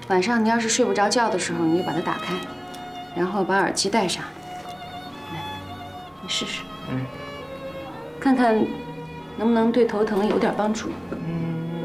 晚上你要是睡不着觉的时候，你就把它打开，然后把耳机戴上。来，你试试，看看能不能对头疼有点帮助。